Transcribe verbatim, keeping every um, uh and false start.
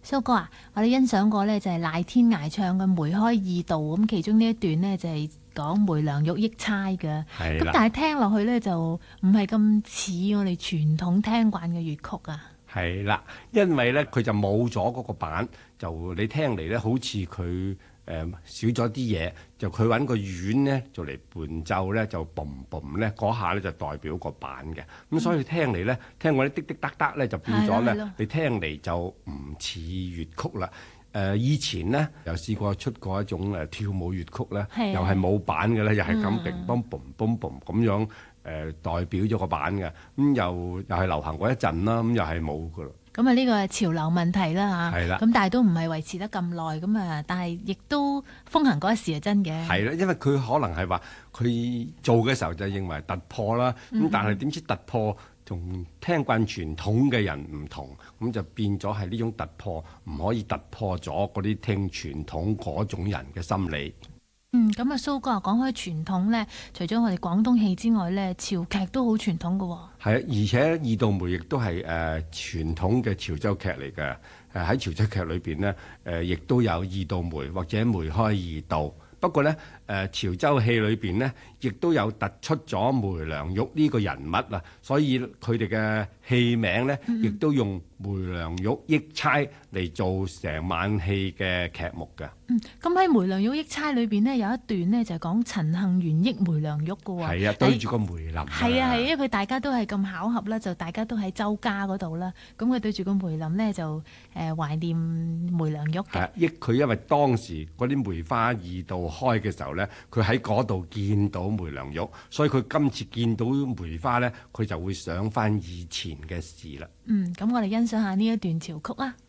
蘇哥啊，我哋欣賞過咧就係賴天涯唱嘅梅開二度，咁其中呢一段呢，就係講梅良玉憶釵嘅，咁但係聽落去咧就唔係咁似我哋傳統聽慣嘅粵曲啊。 係啦，因為咧佢就冇咗嗰個板，就你聽嚟咧好似佢誒少咗啲嘢，就佢揾個丸咧就嚟伴奏咧就嘣嘣咧嗰下咧就代表個板嘅，咁、嗯、所以聽嚟咧聽嗰啲滴滴答答咧就變咗咧，你聽嚟就唔似粵曲啦。誒、呃、以前呢，又試過出過一種誒跳舞粵曲咧，又係冇板嘅咧，又係咁乒乓嘣嘣嘣咁樣。誒、呃、代表咗個版嘅，咁、嗯、又又係流行過一陣啦，咁、嗯、又係冇噶啦。 咁啊呢個係潮流問題啦嚇， 係啦。 咁但係都唔係維持得咁耐，咁啊但係亦都風行過一時係真嘅。 係啦，因為佢可能係話佢做嘅時候就認為突破啦，咁、嗯、但係點知突破同聽慣傳統嘅人唔同，咁就變咗係呢種突破唔可以突破咗嗰啲聽傳統嗰種人嘅心理。 嗯，咁啊，蘇哥啊，講開傳統咧，除咗我哋廣東戲之外咧，潮劇都好傳統㗎喎。係啊，而且二道梅亦都係誒傳統嘅潮州劇嚟嘅。誒、呃、喺潮州劇裏邊呢，誒、呃、亦都有二道梅或者梅開二度。不過呢，誒、呃、潮州戲裏邊呢，亦都有突出咗梅良玉呢個人物啊，所以佢哋嘅戲名呢，亦、嗯、都用梅良玉憶釵嚟做成晚戲嘅劇目嘅。 嗯，咁喺梅良玉憶釵裏邊呢，有一段呢就係講陳幸元憶梅良玉嘅喎。 係啊，對住個梅林。 係啊係，因為佢大家都係咁巧合啦，就大家都喺周家嗰度啦。咁佢對住個梅林呢，就誒、呃、懷念梅良玉嘅。係啊， 憶佢因為當時嗰啲梅花二度開嘅時候呢，佢喺嗰度見到梅良玉，所以佢今次見到梅花呢，佢就會想翻以前嘅事啦。 嗯，咁我哋欣賞下呢一段潮曲啊。